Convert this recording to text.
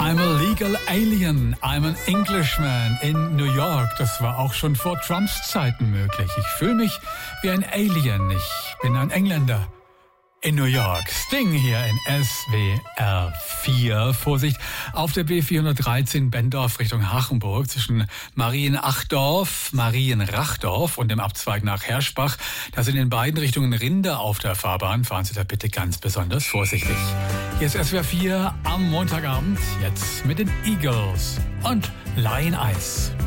I'm a legal alien, I'm an Englishman in New York. Das war auch schon vor Trumps Zeiten möglich. Ich fühle mich wie ein Alien. Ich bin ein Engländer in New York. Sting hier in SWR 4. Vorsicht, auf der B413 Benndorf Richtung Hachenburg zwischen Marienrachdorf und dem Abzweig nach Herschbach. Da sind in beiden Richtungen Rinder auf der Fahrbahn. Fahren Sie da bitte ganz besonders vorsichtig. Hier ist SWR 4 am Montagabend. Jetzt mit den Eagles und Lion Eyes.